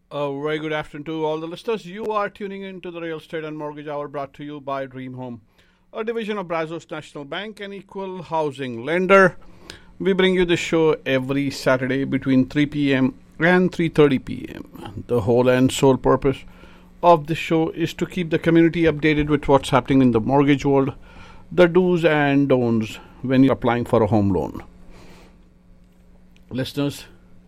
A very good afternoon to all the listeners. You are tuning in to the Real Estate and Mortgage Hour brought to you by Dream Home, a division of Brazos National Bank and Equal Housing Lender. We bring you this show every Saturday between 3 p.m. and 3:30 p.m. The whole and sole purpose of this show is to keep the community updated with what's happening in the mortgage world, the do's and don'ts when you're applying for a home loan. Listeners,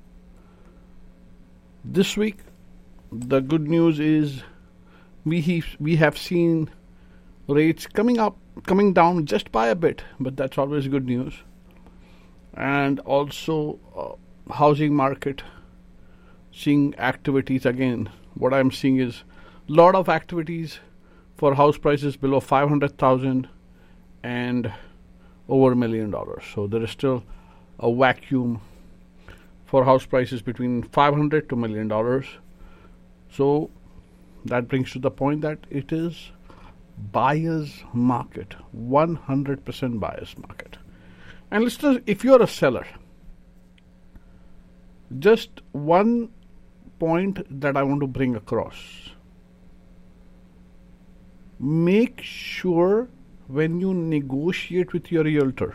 this week, the good news is we have seen rates coming down just by a bit, but that's always good news. And also, housing market seeing activities again. What I'm seeing is a lot of activities for house prices below 500,000 and over $1 million. So there is still a vacuum for house prices between $500,000 to $1 million. So that brings to the point that it is buyer's market, 100% buyer's market. And listeners, if you're a seller, just one point that I want to bring across. Make sure when you negotiate with your realtor,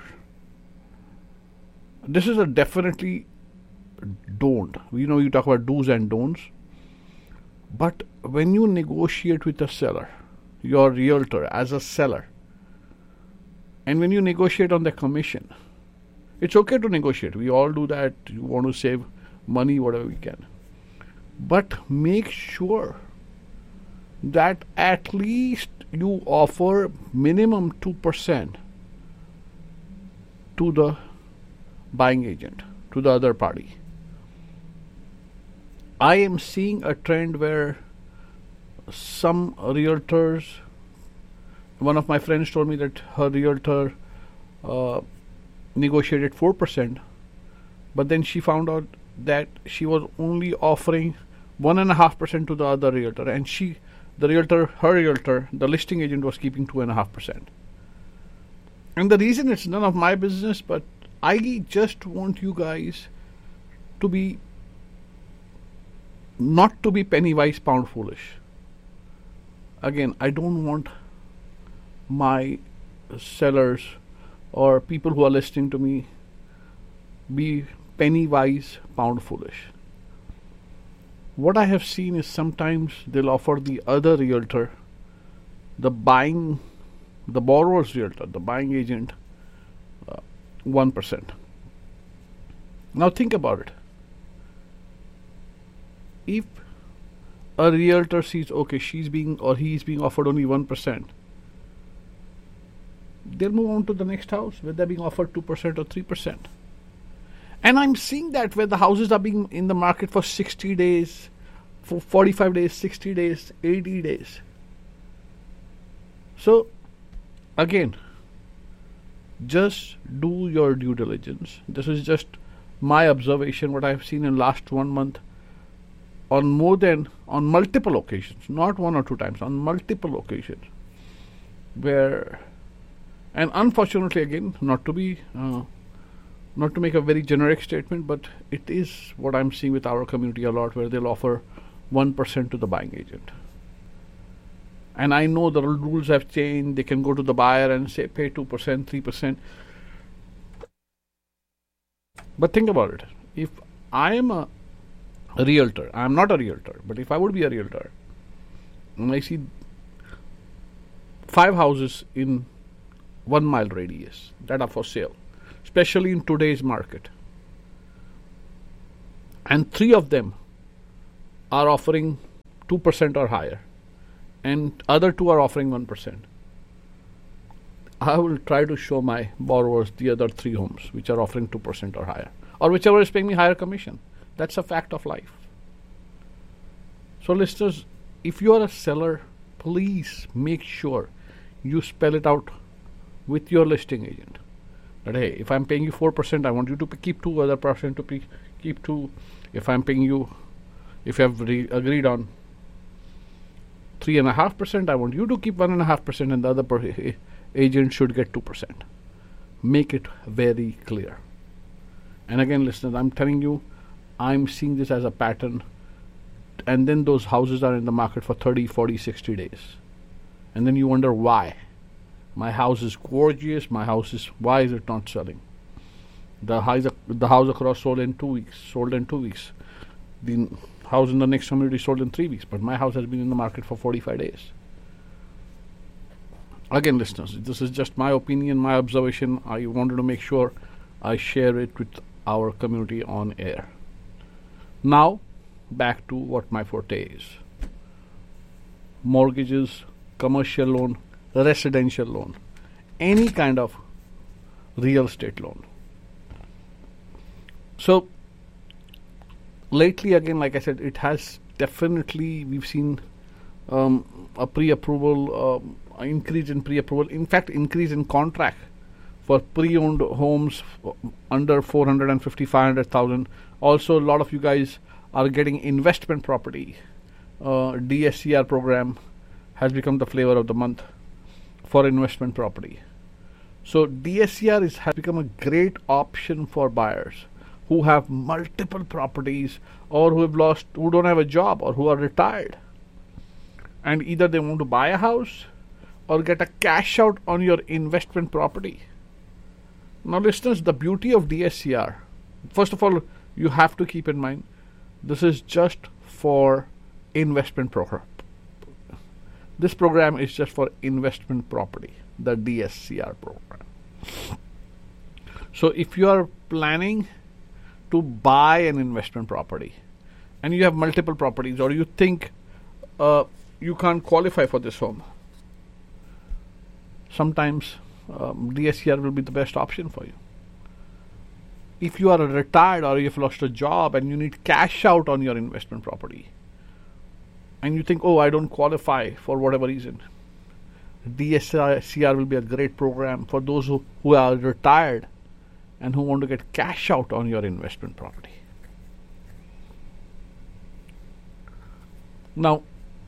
this is a definitely don't. You talk about do's and don'ts. But when you negotiate with a seller, your realtor as a seller, and when you negotiate on the commission, it's okay to negotiate. We all do that. You want to save money, whatever we can. But make sure that at least you offer minimum 2% to the buying agent, to the other party. I am seeing a trend where some realtors, one of my friends told me that her realtor negotiated 4%, but then she found out that she was only offering 1.5% to the other realtor, and her realtor, the listing agent, was keeping 2.5%. And the reason, it's none of my business, but I just want you guys to be not to be penny wise, pound foolish. Again, I don't want my sellers or people who are listening to me be penny wise, pound foolish. What I have seen is sometimes they'll offer the other realtor, the borrower's realtor, the buying agent, 1%. Now think about it. If a realtor sees, okay, he's being offered only 1%, they'll move on to the next house where they're being offered 2% or 3%. And I'm seeing that where the houses are being in the market for 60 days, for 45 days, 60 days, 80 days. So, again, just do your due diligence. This is just my observation, what I've seen in last 1 month. On multiple occasions, not one or two times, on multiple occasions, and unfortunately, again, not to make a very generic statement, but it is what I'm seeing with our community a lot, where they'll offer 1% to the buying agent. And I know the rules have changed. They can go to the buyer and say, pay 2%, 3%. But think about it. If I am a realtor, I'm not a realtor, but if I would be a realtor, and I see 5 houses in 1 mile radius that are for sale, especially in today's market, and 3 of them are offering 2% or higher, and other 2 are offering 1%, I will try to show my borrowers the other 3 homes which are offering 2% or higher, or whichever is paying me higher commission. That's a fact of life. So listeners, if you are a seller, please make sure you spell it out with your listing agent. That, hey, if I'm paying you 4%, I want you to keep 2, other person to keep 2. If I'm paying you, if you have agreed on 3.5%, I want you to keep 1.5%, and the other agent should get 2%. Make it very clear. And again, listeners, I'm telling you, I'm seeing this as a pattern and then those houses are in the market for 30, 40, 60 days. And then you wonder why. My house is gorgeous. Why is it not selling? The house across sold in 2 weeks. The house in the next community sold in 3 weeks. But my house has been in the market for 45 days. Again, listeners, this is just my opinion, my observation. I wanted to make sure I share it with our community on air. Now, back to what my forte is. Mortgages, commercial loan, residential loan, any kind of real estate loan. So, lately, again, like I said, it has definitely, we've seen a pre-approval, increase in pre-approval, in fact, increase in contract for pre-owned homes under 450, 500,000. Also, a lot of you guys are getting investment property. DSCR program has become the flavor of the month for investment property. So DSCR has become a great option for buyers who have multiple properties, or who don't have a job, or who are retired, and either they want to buy a house or get a cash out on your investment property. Now, listeners, the beauty of DSCR, first of all, you have to keep in mind, this is just for investment program. This program is just for investment property, the DSCR program. So if you are planning to buy an investment property and you have multiple properties, or you think you can't qualify for this home, sometimes DSCR will be the best option for you. If you are retired or you've lost a job and you need cash out on your investment property, and you think, oh, I don't qualify for whatever reason, DSCR will be a great program for those who are retired and who want to get cash out on your investment property. Now,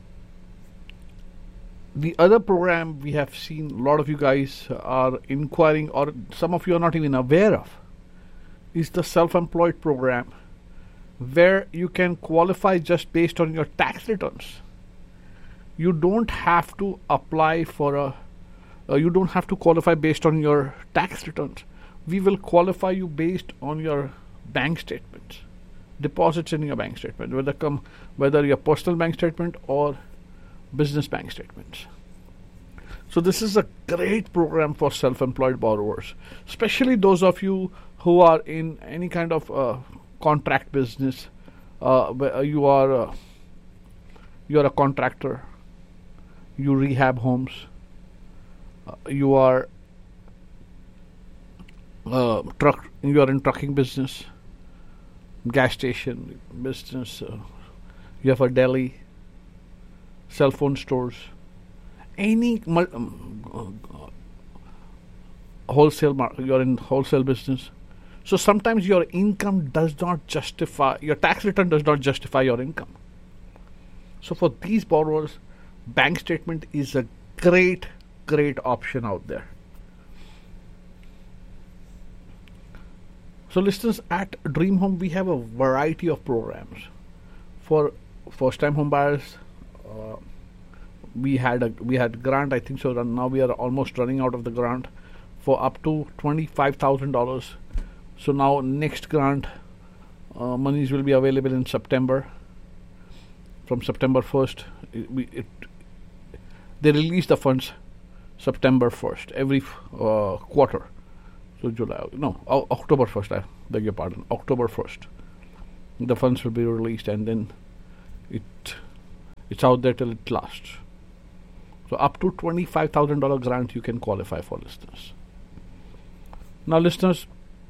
the other program we have seen a lot of you guys are inquiring, or some of you are not even aware of, is the self-employed program, where you can qualify just based on your tax returns. You don't have to apply for you don't have to qualify based on your tax returns. We will qualify you based on your bank statements, deposits in your bank statement, whether your personal bank statement or business bank statements. So this is a great program for self-employed borrowers, especially those of you who are in any kind of contract business. You are a contractor. You rehab homes. You are You are in trucking business, gas station business. You have a deli, cell phone stores, any wholesale market. You are in wholesale business. So sometimes your income does not justify, your tax return does not justify your income. So for these borrowers, bank statement is a great option out there. So listeners, at Dream Home we have a variety of programs for first-time home buyers. We had grant, I think so. Now we are almost running out of the grant for up to $25,000. So now next grant monies will be available in September. From September 1st, they release the funds September 1st every quarter. So October 1st, I beg your pardon, October 1st. The funds will be released, and then it's out there till it lasts. So up to $25,000 grant you can qualify for, listeners. Now, listeners,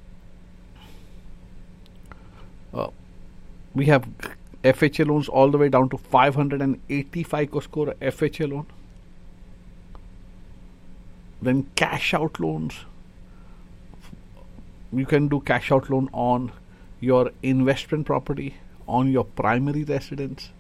we have FHA loans all the way down to 580 FICO score FHA loan. Then cash out loans. You can do cash out loan on your investment property, on your primary residence.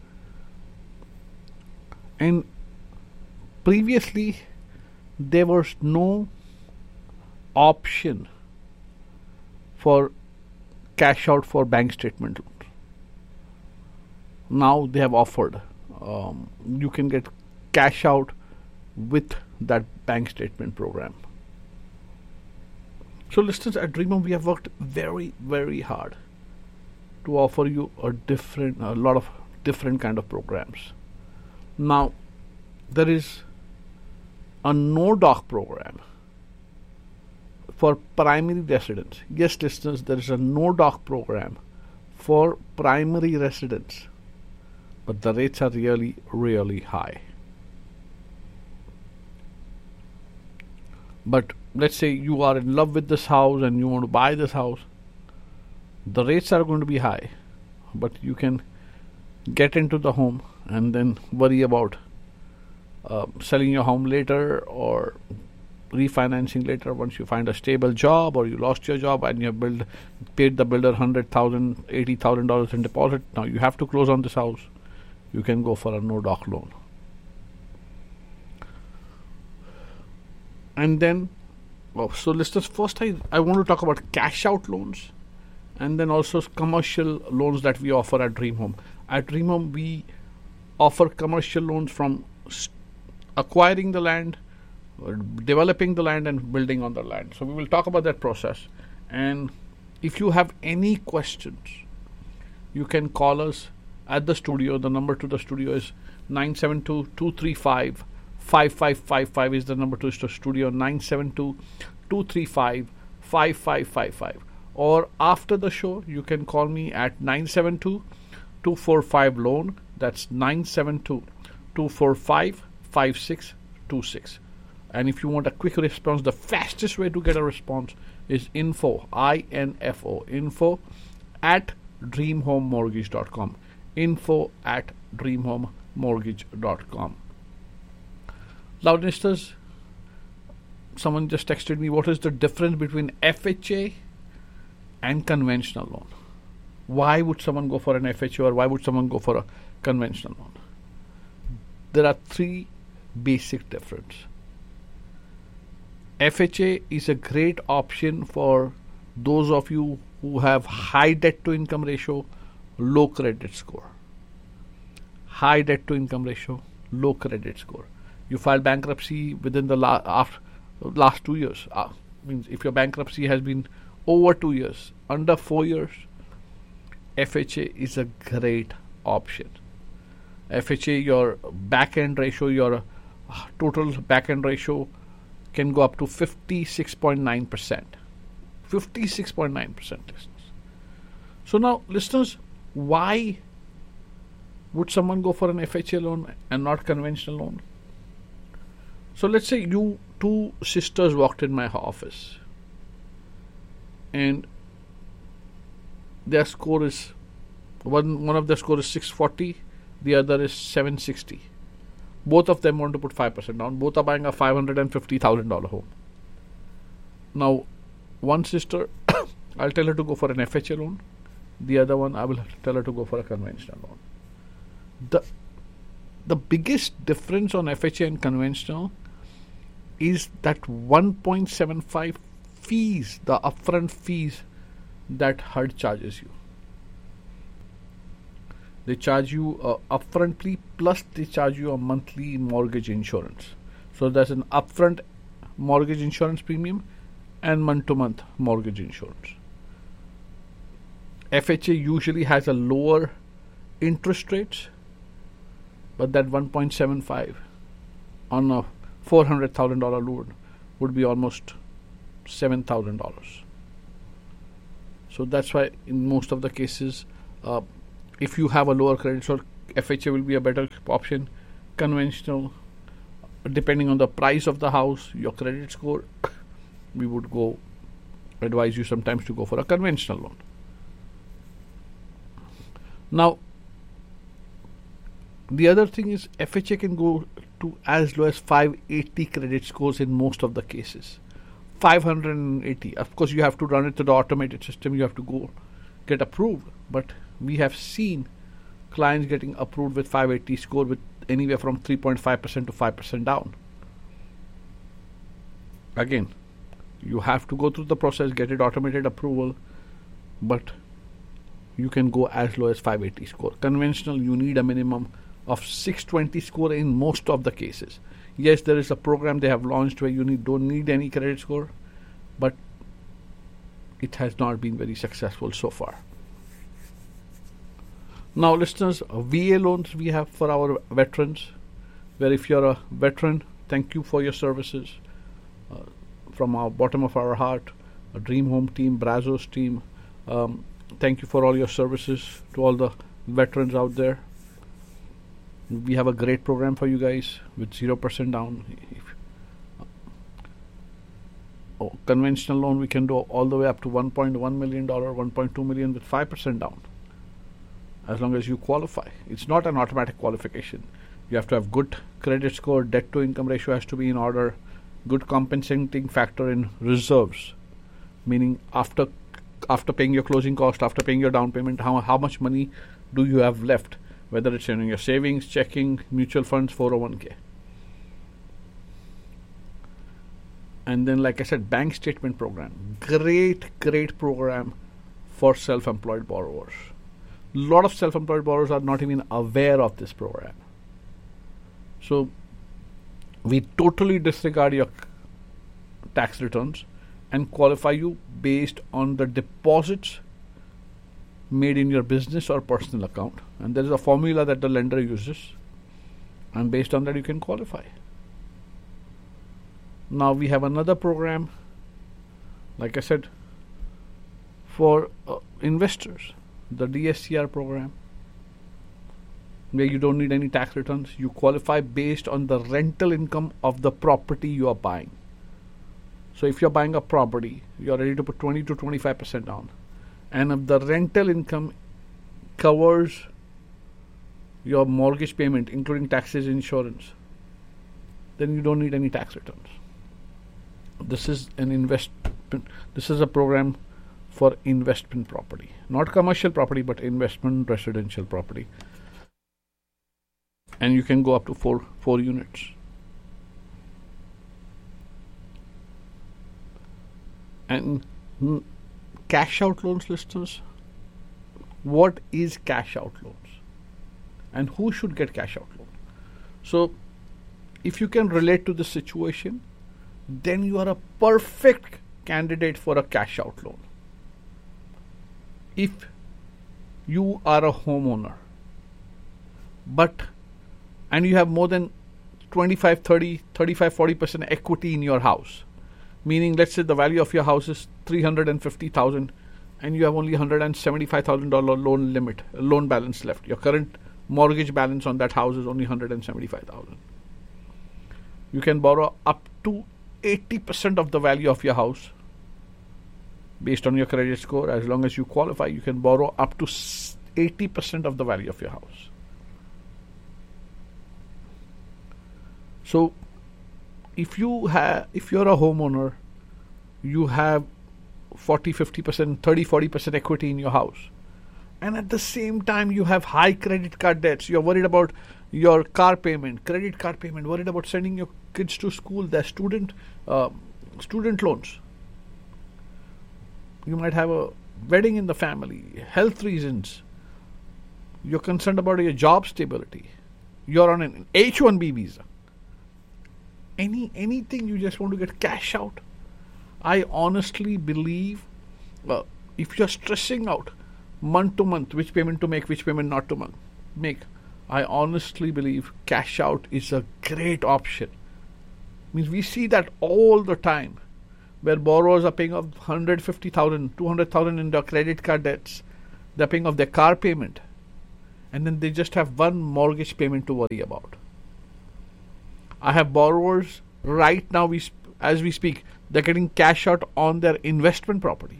And previously there was no option for cash out for bank statement loans. now they have offered you can get cash out with that bank statement program. So listeners, at Dream Home we have worked very, very hard to offer you a lot of different kind of programs. Now there is a no doc program for primary residents. Yes, listeners, there is a no doc program for primary residents, but the rates are really, really high. But let's say you are in love with this house and you want to buy this house, the rates are going to be high, but you can get into the home and then worry about selling your home later or refinancing later once you find a stable job, or you lost your job and you have paid the builder $100,000, $80,000 in deposit. Now you have to close on this house. You can go for a no doc loan. And then, so listeners, first I want to talk about cash out loans, and then also commercial loans that we offer at Dream Home. At Dream Home, we offer commercial loans from acquiring the land, developing the land, and building on the land. So we will talk about that process. And if you have any questions, you can call us at the studio. The number to the studio is 972-235-5555 is the number to the studio, 972-235-5555. Or after the show, you can call me at 972-245-LOAN. That's 972-245-5626. And if you want a quick response, the fastest way to get a response is info at dreamhomemortgage.com. Info at dreamhomemortgage.com. Now, listeners, someone just texted me, what is the difference between FHA and conventional loan? Why would someone go for an FHA, or why would someone go for a conventional loan? There are three basic differences. FHA is a great option for those of you who have high debt to income ratio, low credit score. High debt to income ratio, low credit score. You file bankruptcy within the last 2 years. Means if your bankruptcy has been over 2 years, under 4 years, FHA is a great option. FHA, your back end ratio, your total back end ratio can go up to 56.9%. 56.9%, listeners. So now, listeners, why would someone go for an FHA loan and not conventional loan? So let's say you two sisters walked in my office and their score is one of their score is 640, the other is 760. Both of them want to put 5% down. Both are buying a $550,000 home. Now, one sister, I'll tell her to go for an FHA loan. The other one, I will tell her to go for a conventional loan. The biggest difference on FHA and conventional is that 1.75 fees, the upfront fees that HUD charges you. They charge you upfrontly, plus they charge you a monthly mortgage insurance. So there's an upfront mortgage insurance premium and month-to-month mortgage insurance. FHA usually has a lower interest rates, but that 1.75 on a $400,000 loan would be almost $7,000. So that's why in most of the cases, if you have a lower credit score, FHA will be a better option. Conventional, depending on the price of the house, your credit score, we would advise you sometimes to go for a conventional loan. Now, the other thing is FHA can go to as low as 580 credit scores in most of the cases. 580. Of course, you have to run it to the automated system. You have to go get approved. But we have seen clients getting approved with 580 score with anywhere from 3.5% to 5% down. Again, you have to go through the process, get it automated approval, but you can go as low as 580 score. Conventional, you need a minimum of 620 score in most of the cases. Yes, there is a program they have launched where you don't need any credit score, but it has not been very successful so far. Now, listeners, VA loans we have for our veterans, where if you're a veteran, thank you for your services. From our bottom of our heart, a Dream Home team, Brazos team, thank you for all your services to all the veterans out there. We have a great program for you guys with 0% down. Conventional loan we can do all the way up to $1.1 million, $1.2 million with 5% down, as long as you qualify. It's not an automatic qualification. You have to have good credit score, debt to income ratio has to be in order, good compensating factor in reserves, meaning after paying your closing cost, after paying your down payment, how much money do you have left, whether it's in your savings, checking, mutual funds, 401k. And then, like I said, bank statement program. Great program for self-employed borrowers. A lot of self-employed borrowers are not even aware of this program. So, we totally disregard your tax returns and qualify you based on the deposits made in your business or personal account. And there is a formula that the lender uses, and based on that you can qualify. Now we have another program, like I said, for investors, the DSCR program, where you don't need any tax returns. You qualify based on the rental income of the property you are buying. So if you're buying a property, you're ready to put 20 to 25% down, and if the rental income covers your mortgage payment, including taxes, insurance, then you don't need any tax returns. This is an investment. This is a program for investment property, not commercial property, but investment residential property. And you can go up to four units. And cash out loans, listeners. What is cash out loans? And who should get cash out loan? So, if you can relate to this situation, then you are a perfect candidate for a cash out loan. If you are a homeowner, and you have more than 25, 30, 35, 40% equity in your house, meaning let's say the value of your house is $350,000 and you have only $175,000 loan balance left. Your current mortgage balance on that house is only $175,000. You can borrow up to 80% of the value of your house based on your credit score. As long as you qualify, you can borrow up to 80% of the value of your house. So, if you're a homeowner, you have 40, 50%, 30, 40% equity in your house, and at the same time you have high credit card debts. You're worried about your car payment, credit card payment, worried about sending your kids to school, their student loans. You might have a wedding in the family, health reasons. You're concerned about your job stability. You're on an H-1B visa. Anything you just want to get cash out. I honestly believe, if you're stressing out month to month, which payment to make, which payment not to make, I honestly believe cash out is a great option. Means we see that all the time, where borrowers are paying off $150,000, $200,000 in their credit card debts. They're paying off their car payment, and then they just have one mortgage payment to worry about. I have borrowers right now, as we speak, they're getting cash out on their investment property.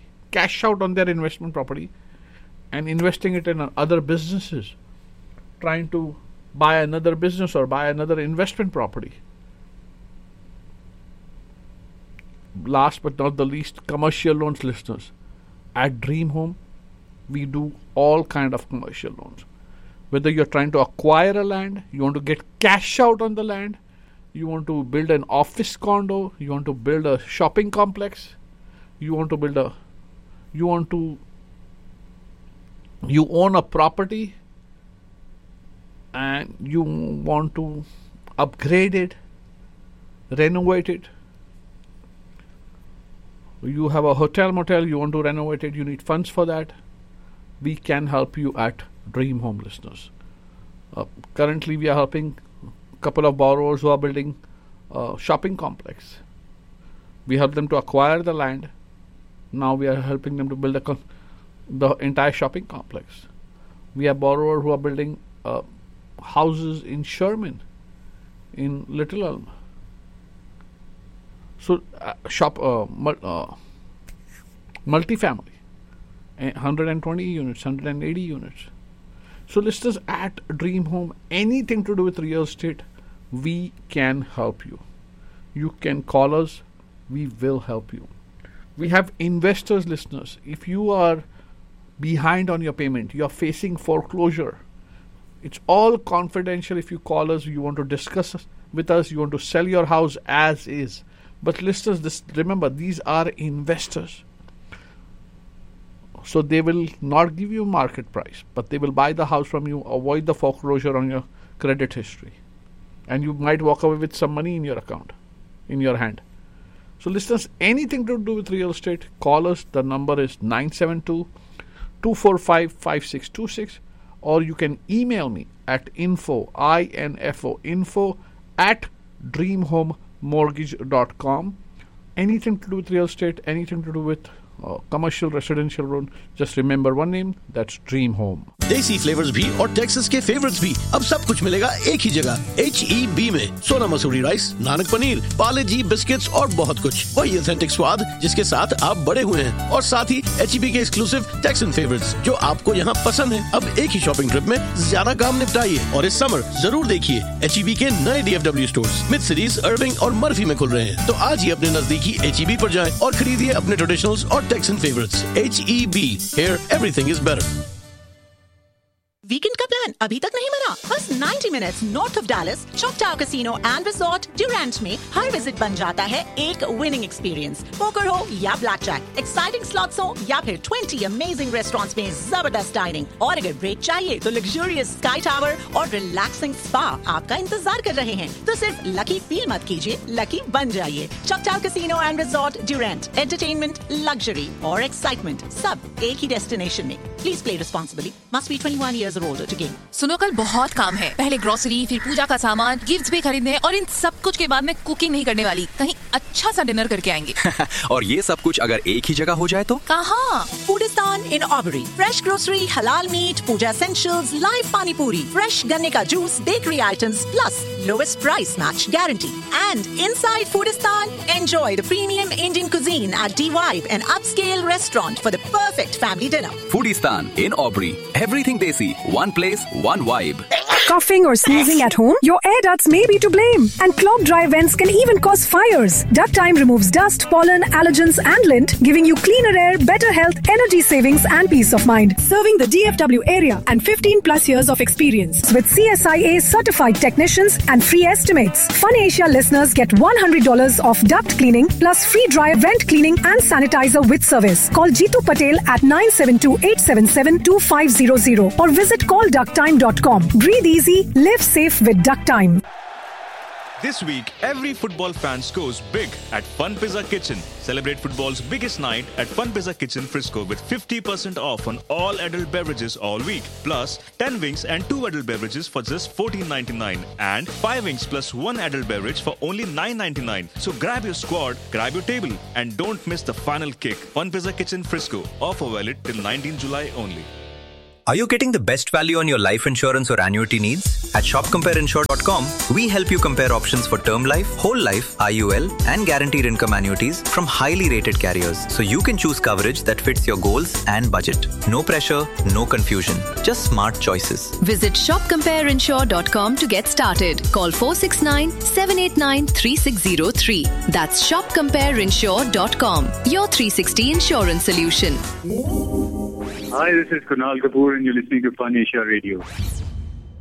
And investing it in other businesses. Trying to buy another business or buy another investment property. Last but not the least, commercial loans, listeners. At Dream Home, we do all kind of commercial loans. Whether you're trying to acquire a land, you want to get cash out on the land, you want to build an office condo, you want to build a shopping complex, you want to you own a property and you want to upgrade it, renovate it. You have a hotel, motel, you want to renovate it, you need funds for that. We can help you at Dream Home, listeners. Currently, we are helping a couple of borrowers who are building a shopping complex. We help them to acquire the land. Now we are helping them to build the entire shopping complex. We have borrowers who are building houses in Sherman, in Little Elm. So, multifamily, 120 units, 180 units. So, listeners, at Dream Home, anything to do with real estate, we can help you. You can call us, we will help you. We have investors, listeners. If you are behind on your payment, you are facing foreclosure, it's all confidential. If you call us, you want to discuss with us, you want to sell your house as is. But listeners, remember, these are investors. So they will not give you market price, but they will buy the house from you, avoid the foreclosure on your credit history. And you might walk away with some money in your account, in your hand. So listeners, anything to do with real estate, call us. The number is 972-245-5626. Or you can email me at info at dreamhomemortgage.com. Anything to do with real estate, anything to do with commercial residential loan, just remember one name, that's Dream Home. देसी flavours भी और Texas के favourites भी, अब सब कुछ मिलेगा एक ही जगह, HEB में। सोना मसूरी राइस, नानक पनीर, पाले जी बिस्किट्स और बहुत कुछ। वही ऑथेंटिक स्वाद जिसके साथ आप बड़े हुए हैं, और साथ ही HEB के एक्सक्लूसिव टेक्सन फेवरेट्स जो आपको यहाँ पसंद है। अब एक ही शॉपिंग ट्रिप में ज्यादा काम निपटाइए, और इस समर जरूर देखिए HEB के नए DFW स्टोर्स मिड सिटीज, अर्विंग और मर्फी में खुल रहे हैं। तो आज ही अपने नजदीकी HEB पर जाएं और खरीदिए अपने ट्रेडिशनल्स और Texan favorites. HEB. Here, everything is better. Weekend का प्लान अभी तक नहीं बना? बस 90 minutes north of Dallas, चॉकटाउ casino and resort Durand में हर विजिट बन जाता है एक विनिंग एक्सपीरियंस। पोकर हो या ब्लैक जैक, एक्साइटिंग स्लॉट्स हो या फिर 20 अमेजिंग रेस्टोरेंट्स में जबरदस्त डाइनिंग, और अगर ब्रेक चाहिए तो लग्जूरियस स्काई टावर और रिलैक्सिंग स्पा आपका इंतजार कर रहे हैं। तो सिर्फ लकी फील मत कीजिए, लकी बन जाइए। चॉकटाउ casino and resort Durand, entertainment, luxury और एक्साइटमेंट सब एक ही डेस्टिनेशन में। Please play responsibly, must be 21 years or older to game. सुनो, कल बहुत काम है। पहले ग्रोसरी, फिर पूजा का सामान, गिफ्ट्स भी खरीदने हैं, और इन सब कुछ के बाद मैं कुकिंग नहीं करने वाली। कहीं अच्छा सा डिनर करके आएंगे। और ये सब कुछ अगर एक ही जगह हो जाए तो? कहाँ? फूडिस्तान इन ऑबरी। फ्रेश ग्रोसरी, हलाल मीट, पूजा एसेंशियल्स, लाइव पानी पूरी, फ्रेश गन्ने का juice, bakery items, plus lowest price match guarantee. And inside Foodistan, enjoy the premium Indian cuisine at D-Vibe, an upscale restaurant for the perfect family dinner. Foodistan in Aubrey. Everything desi. One place, one vibe. Coughing or sneezing at home? Your air ducts may be to blame. And clogged dry vents can even cause fires. Duct Time removes dust, pollen, allergens and lint, giving you cleaner air, better health, energy savings and peace of mind. Serving the DFW area and 15 plus years of experience. With CSIA certified technicians and free estimates. Fun Asia listeners get $100 off duct cleaning plus free dry vent cleaning and sanitizer with service. Call Jeetu Patel at 972-877-2500 or visit callducttime.com. Breathe easy, live safe with Duct Time. This week, every football fan scores big at Fun Pizza Kitchen. Celebrate football's biggest night at Fun Pizza Kitchen Frisco with 50% off on all adult beverages all week. Plus, 10 wings and 2 adult beverages for just $14.99. And 5 wings plus 1 adult beverage for only $9.99. So grab your squad, grab your table, and don't miss the final kick. Fun Pizza Kitchen Frisco. Offer valid till 19 July only. Are you getting the best value on your life insurance or annuity needs? At shopcompareinsure.com, we help you compare options for term life, whole life, IUL, and guaranteed income annuities from highly rated carriers, so you can choose coverage that fits your goals and budget. No pressure, no confusion, just smart choices. Visit shopcompareinsure.com to get started. Call 469-789-3603. That's shopcompareinsure.com. Your 360 insurance solution. Hi, this is Kunal Kapoor and you're listening to Fun Asia Radio.